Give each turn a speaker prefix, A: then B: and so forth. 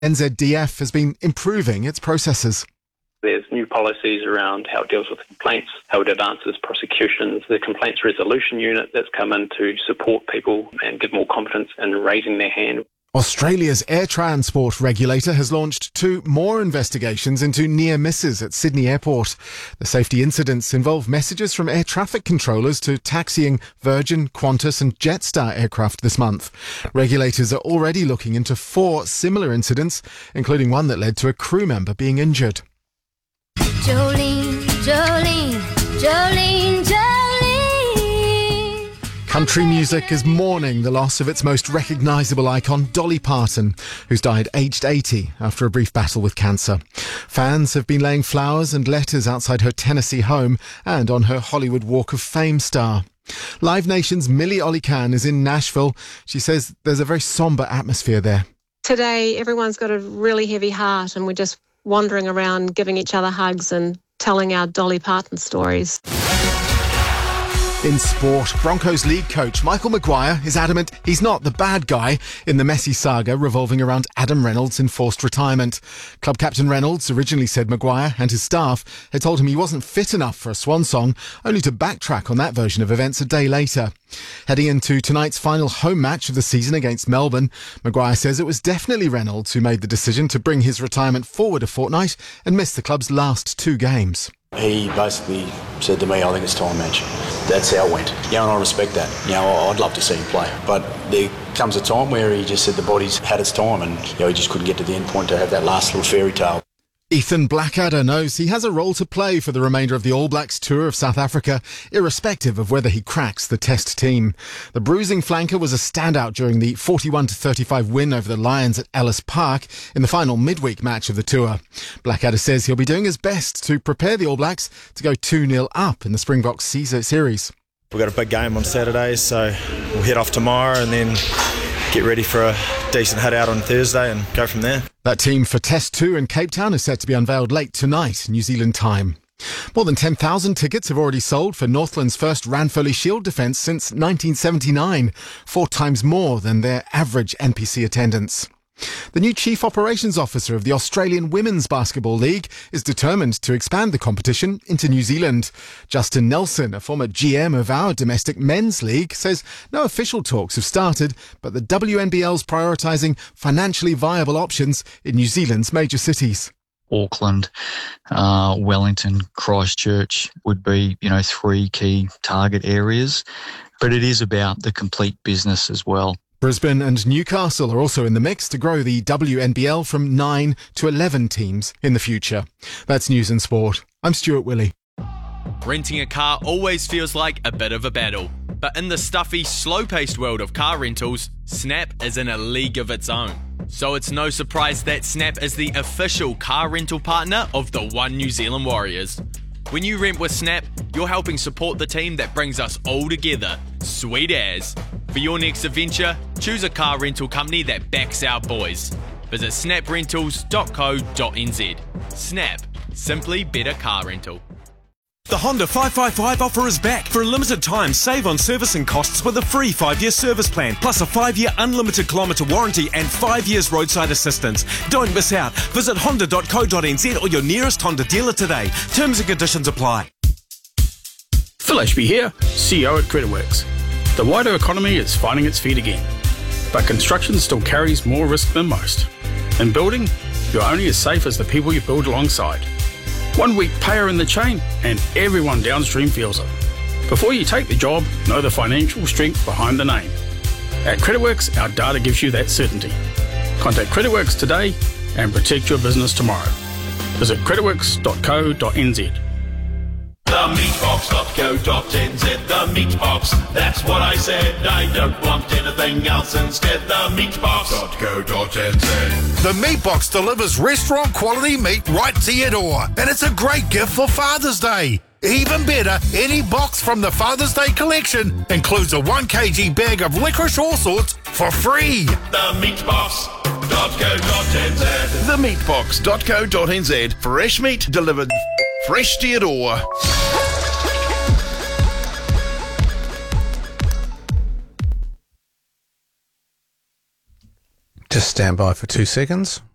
A: NZDF has been improving its processes.
B: There's new policies around how it deals with complaints, how it advances prosecutions, the complaints resolution unit that's come in to support people and give more confidence in raising their hand.
A: Australia's air transport regulator has launched 2 more investigations into near misses at Sydney Airport. The safety incidents involve messages from air traffic controllers to taxiing Virgin, Qantas and Jetstar aircraft this month. Regulators are already looking into 4 similar incidents, including one that led to a crew member being injured.
C: Jolene, Jolene, Jolene, Jolene.
A: Country music is mourning the loss of its most recognisable icon, Dolly Parton, who's died aged 80 after a brief battle with cancer. Fans have been laying flowers and letters outside her Tennessee home and on her Hollywood Walk of Fame star. Live Nation's Millie Ollie-Khan is in Nashville. She says there's a very sombre atmosphere there.
D: Today, everyone's got a really heavy heart and we're just wandering around giving each other hugs and telling our Dolly Parton stories.
A: In sport, Broncos lead coach Michael Maguire is adamant he's not the bad guy in the messy saga revolving around Adam Reynolds' enforced retirement. Club captain Reynolds originally said Maguire and his staff had told him he wasn't fit enough for a swan song, only to backtrack on that version of events a day later. Heading into tonight's final home match of the season against Melbourne, Maguire says it was definitely Reynolds who made the decision to bring his retirement forward a fortnight and miss the club's last 2 games.
E: He basically said to me, I think it's time, Madge. That's how it went. And I respect that. I'd love to see him play. But there comes a time where he just said the body's had its time and he just couldn't get to the end point to have that last little fairy tale.
A: Ethan Blackadder knows he has a role to play for the remainder of the All Blacks tour of South Africa, irrespective of whether he cracks the Test team. The bruising flanker was a standout during the 41-35 win over the Lions at Ellis Park in the final midweek match of the tour. Blackadder says he'll be doing his best to prepare the All Blacks to go 2-0 up in the Springboks series.
F: We've got a big game on Saturday, so we'll head off tomorrow and then get ready for a decent hit out on Thursday and go from there.
A: That team for Test 2 in Cape Town is set to be unveiled late tonight, New Zealand time. More than 10,000 tickets have already sold for Northland's first Ranfurly Shield defence since 1979, 4 times more than their average NPC attendance. The new Chief Operations Officer of the Australian Women's Basketball League is determined to expand the competition into New Zealand. Justin Nelson, a former GM of our domestic men's league, says no official talks have started, but the WNBL's prioritising financially viable options in New Zealand's major cities.
G: Auckland, Wellington, Christchurch would be, 3 key target areas. But it is about the complete business as well.
A: Brisbane and Newcastle are also in the mix to grow the WNBL from 9 to 11 teams in the future. That's News and Sport. I'm Stuart Willey.
H: Renting a car always feels like a bit of a battle. But in the stuffy, slow-paced world of car rentals, Snap is in a league of its own. So it's no surprise that Snap is the official car rental partner of the One New Zealand Warriors. When you rent with Snap, you're helping support the team that brings us all together. Sweet as. For your next adventure, choose a car rental company that backs our boys. Visit snaprentals.co.nz. Snap. Simply better car rental.
I: The Honda 555 offer is back. For a limited time, save on servicing costs with a free 5-year service plan, plus a 5-year unlimited kilometre warranty and 5 years roadside assistance. Don't miss out. Visit honda.co.nz or your nearest Honda dealer today. Terms and conditions apply.
J: Phil Ashby here, CEO at Creditworks. The wider economy is finding its feet again, but construction still carries more risk than most. In building, you're only as safe as the people you build alongside. One weak player in the chain and everyone downstream feels it. Before you take the job, know the financial strength behind the name. At Creditworks, our data gives you that certainty. Contact Creditworks today and protect your business tomorrow. Visit creditworks.co.nz.
K: TheMeatbox.co.nz, the Meatbox, that's what I said. I don't want anything else instead. TheMeatbox.co.nz.
L: The Meatbox delivers restaurant quality meat right to your door, and it's a great gift for Father's Day. Even better, any box from the Father's Day collection includes a 1 kg bag of licorice all sorts for free.
K: TheMeatbox.co.nz.
M: TheMeatbox.co.nz. Fresh meat delivered fresh to your door.
N: Just stand by for 2 seconds.